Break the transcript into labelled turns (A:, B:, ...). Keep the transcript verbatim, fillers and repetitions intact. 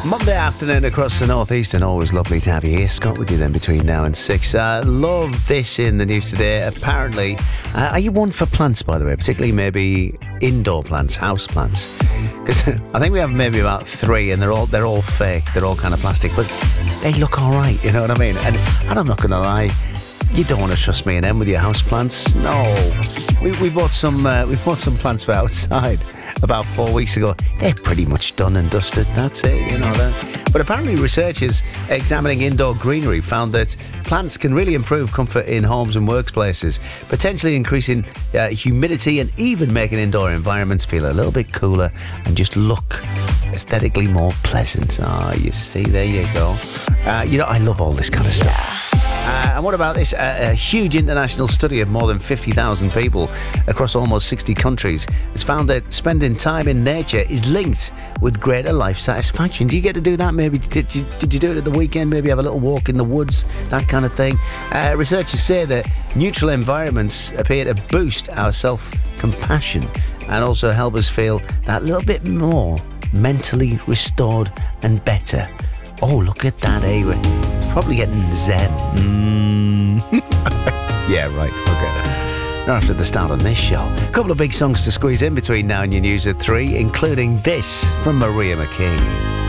A: Monday afternoon across the northeast, and always lovely to have you here. Scott with you then between now and six. Uh, love this in the news today. Apparently, uh, are you one for plants, by the way? Particularly maybe indoor plants, house plants? Because I think we have maybe about three, and they're all they're all fake. They're all kind of plastic, but they look all right. You know what I mean? And, and I'm not going to lie. You don't want to trust me and them with your house plants. No, we we bought some uh, we bought some plants for outside about four weeks ago. They're pretty much done and dusted. That's it, you know that. But apparently, researchers examining indoor greenery found that plants can really improve comfort in homes and workplaces, potentially increasing uh, humidity and even making indoor environments feel a little bit cooler and just look aesthetically more pleasant. Ah, oh, you see, there you go. Uh, you know, I love all this kind of stuff. Uh, and what about this? Uh, a huge international study of more than fifty thousand people across almost sixty countries has found that spending time in nature is linked with greater life satisfaction. Do you get to do that? Maybe did you, did you do it at the weekend? Maybe have a little walk in the woods, that kind of thing. Uh, researchers say that neutral environments appear to boost our self-compassion and also help us feel that little bit more mentally restored and better. Oh, look at that, eh? We're probably getting zen. Mm. Yeah, right, okay. Not after the start on this show. A couple of big songs to squeeze in between now and your news at three, including this from Maria McKee.